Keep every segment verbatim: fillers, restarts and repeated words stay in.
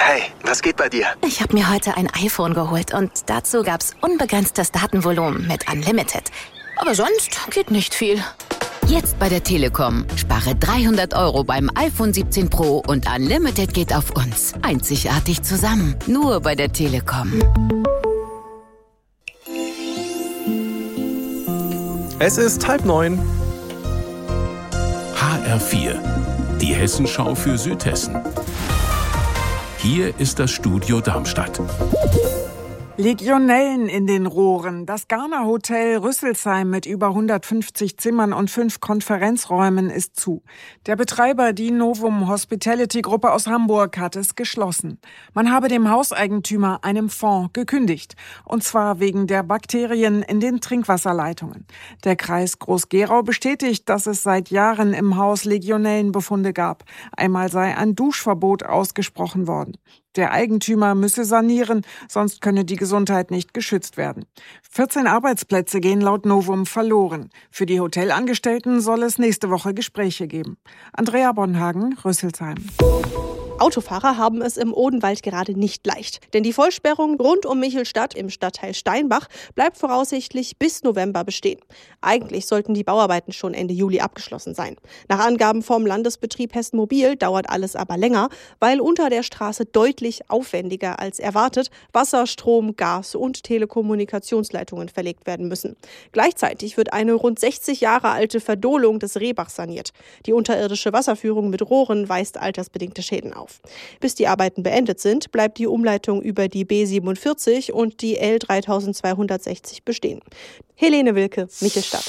Hey, was geht bei dir? Ich habe mir heute ein iPhone geholt und dazu gab's unbegrenztes Datenvolumen mit Unlimited. Aber sonst geht nicht viel. Jetzt bei der Telekom. Spare dreihundert Euro beim iPhone siebzehn Pro und Unlimited geht auf uns. Einzigartig zusammen. Nur bei der Telekom. Es ist halb neun. H R vier. Die Hessenschau für Südhessen. Hier ist das Studio Darmstadt. Legionellen in den Rohren. Das Garner Hotel Rüsselsheim mit über hundertfünfzig Zimmern und fünf Konferenzräumen ist zu. Der Betreiber, die Novum Hospitality Gruppe aus Hamburg, hat es geschlossen. Man habe dem Hauseigentümer, einem Fonds, gekündigt. Und zwar wegen der Bakterien in den Trinkwasserleitungen. Der Kreis Groß-Gerau bestätigt, dass es seit Jahren im Haus Legionellenbefunde gab. Einmal sei ein Duschverbot ausgesprochen worden. Der Eigentümer müsse sanieren, sonst könne die Gesundheit nicht geschützt werden. vierzehn Arbeitsplätze gehen laut Novum verloren. Für die Hotelangestellten soll es nächste Woche Gespräche geben. Andrea Bonhagen, Rüsselsheim. Autofahrer haben es im Odenwald gerade nicht leicht. Denn die Vollsperrung rund um Michelstadt im Stadtteil Steinbach bleibt voraussichtlich bis November bestehen. Eigentlich sollten die Bauarbeiten schon Ende Juli abgeschlossen sein. Nach Angaben vom Landesbetrieb Hessen Mobil dauert alles aber länger, weil unter der Straße deutlich aufwendiger als erwartet Wasser, Strom, Gas und Telekommunikationsleitungen verlegt werden müssen. Gleichzeitig wird eine rund sechzig Jahre alte Verdohlung des Rehbachs saniert. Die unterirdische Wasserführung mit Rohren weist altersbedingte Schäden auf. Bis die Arbeiten beendet sind, bleibt die Umleitung über die B siebenundvierzig und die L dreitausendzweihundertsechzig bestehen. Helene Wilke, Michelstadt.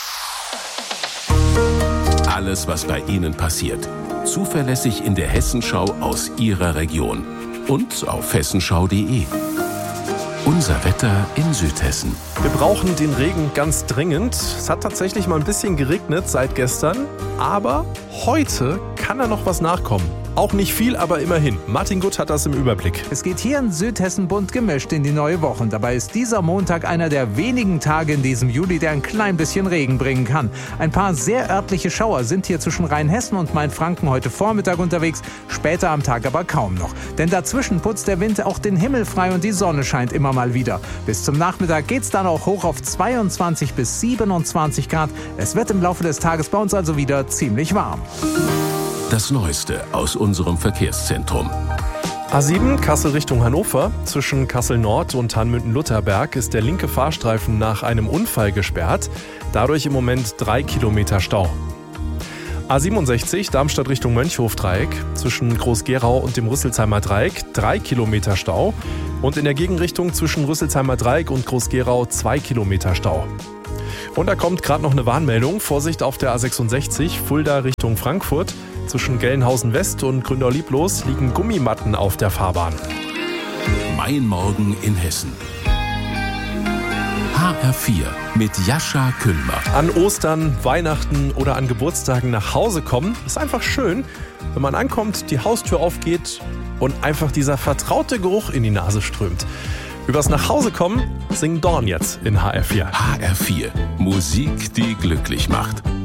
Alles, was bei Ihnen passiert. Zuverlässig in der Hessenschau aus Ihrer Region. Und auf hessenschau punkt de. Unser Wetter in Südhessen. Wir brauchen den Regen ganz dringend. Es hat tatsächlich mal ein bisschen geregnet seit gestern. Aber heute kann da noch was nachkommen. Auch nicht viel, aber immerhin. Martin Gutt hat das im Überblick. Es geht hier in Südhessen bunt gemischt in die neue Woche. Und dabei ist dieser Montag einer der wenigen Tage in diesem Juli, der ein klein bisschen Regen bringen kann. Ein paar sehr örtliche Schauer sind hier zwischen Rheinhessen und Mainfranken heute Vormittag unterwegs, später am Tag aber kaum noch. Denn dazwischen putzt der Wind auch den Himmel frei und die Sonne scheint immer mal wieder. Bis zum Nachmittag geht's dann auch hoch auf zweiundzwanzig bis siebenundzwanzig Grad. Es wird im Laufe des Tages bei uns also wieder ziemlich warm. Das Neueste aus unserem Verkehrszentrum. A sieben, Kassel Richtung Hannover. Zwischen Kassel Nord und Hanmünden-Lutherberg ist der linke Fahrstreifen nach einem Unfall gesperrt. Dadurch im Moment drei Kilometer Stau. A siebenundsechzig, Darmstadt Richtung Mönchhof-Dreieck. Zwischen Groß-Gerau und dem Rüsselsheimer Dreieck drei Kilometer Stau. Und in der Gegenrichtung zwischen Rüsselsheimer Dreieck und Groß-Gerau zwei Kilometer Stau. Und da kommt gerade noch eine Warnmeldung. Vorsicht auf der A sechsundsechzig, Fulda Richtung Frankfurt. Zwischen Gelnhausen West und Gründau-Lieblos liegen Gummimatten auf der Fahrbahn. Mein Morgen in Hessen. H R vier mit Jascha Küllmer. An Ostern, Weihnachten oder an Geburtstagen nach Hause kommen, ist einfach schön, wenn man ankommt, die Haustür aufgeht und einfach dieser vertraute Geruch in die Nase strömt. Übers Nachhausekommen singen Dorn jetzt in H R vier. H R vier. Musik, die glücklich macht.